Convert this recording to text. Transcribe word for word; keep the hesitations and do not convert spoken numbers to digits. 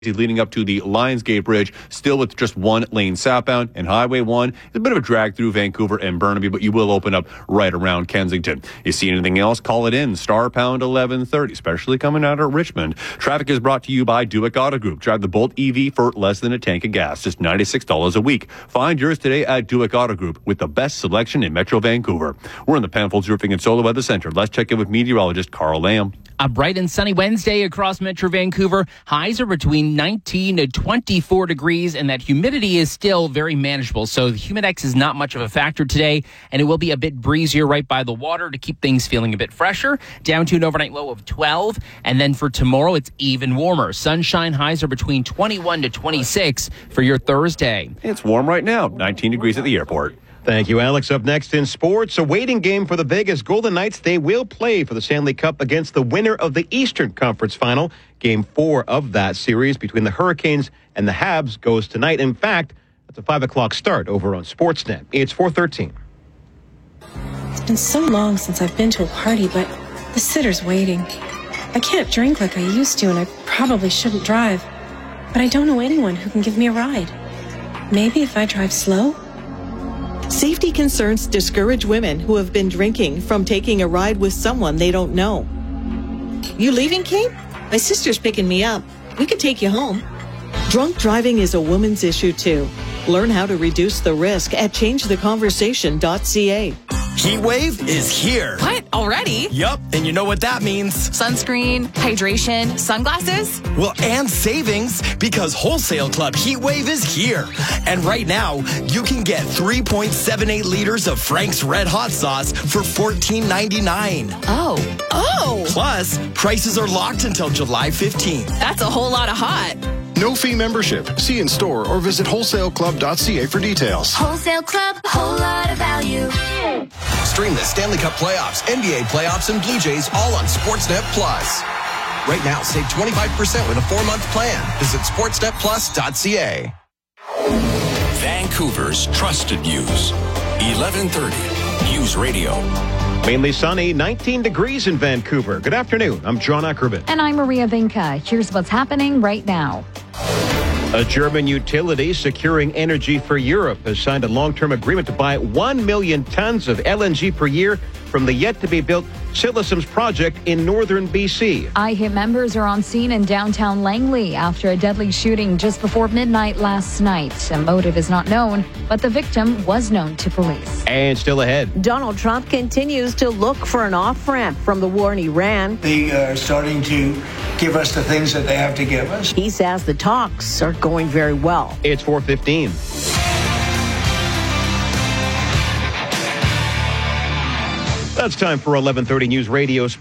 leading up to the Lionsgate Bridge, still with just one lane southbound, and Highway one is a bit of a drag through Vancouver and Burnaby, but you will open up right around Kensington. You see anything else, call it in, star pound eleven thirty, especially coming out of Richmond. Traffic is brought to you by Duick Auto Group. Drive the Bolt E V for less than a tank of gas, just ninety-six dollars a week. Find yours today at Duick Auto Group with the best selection in Metro Vancouver. We're in the Penfolds Roofing and Solar Weather Center. Let's check in with meteorologist Carl Lamb. A bright and sunny Wednesday across Metro Vancouver. Highs are between nineteen to twenty-four degrees, and that humidity is still very manageable. So the Humidex is not much of a factor today, and it will be a bit breezier right by the water to keep things feeling a bit fresher. Down to an overnight low of twelve, and then for tomorrow, it's even warmer. Sunshine highs are between twenty-one to twenty-six for your Thursday. It's warm right now, nineteen degrees at the airport. Thank you, Alex. Up next in sports, a waiting game for the Vegas Golden Knights. They will play for the Stanley Cup against the winner of the Eastern Conference Final. Game four of that series between the Hurricanes and the Habs goes tonight. In fact, that's a five o'clock start over on Sportsnet. It's four thirteen. It's been so long since I've been to a party, but the sitter's waiting. I can't drink like I used to, and I probably shouldn't drive. But I don't know anyone who can give me a ride. Maybe if I drive slow? Safety concerns discourage women who have been drinking from taking a ride with someone they don't know. You leaving, Kate? My sister's picking me up. We could take you home. Drunk driving is a woman's issue, too. Learn how to reduce the risk at change the conversation dot c a. Heat wave is here. What? Already? Yup, and you know what that means. Sunscreen, hydration, sunglasses? Well, and savings, because Wholesale Club Heat Wave is here. And right now, you can get three point seven eight liters of Frank's Red Hot Sauce for fourteen ninety-nine. Oh. Oh! Plus, prices are locked until July fifteenth. That's a whole lot of hot. No fee membership. See in store or visit wholesale club dot c a for details. Wholesale Club, whole lot of value. Stream the Stanley Cup playoffs, N B A playoffs, and Blue Jays all on Sportsnet Plus. Right now, save twenty-five percent with a four-month plan. Visit sportsnet plus dot c a. Vancouver's trusted news. eleven thirty News Radio. Mainly sunny, nineteen degrees in Vancouver. Good afternoon. I'm John Ackerman. And I'm Maria Vinca. Here's what's happening right now. A German utility securing energy for Europe has signed a long-term agreement to buy one million tons of L N G per year from the yet-to-be-built Silesom's project in northern B C. I H I P members are on scene in downtown Langley after a deadly shooting just before midnight last night. A motive is not known, but the victim was known to police. And still ahead. Donald Trump continues to look for an off-ramp from the war in Iran. They are starting to give us the things that they have to give us. He says the talks are going very well. It's four fifteen. That's time for eleven thirty News Radio.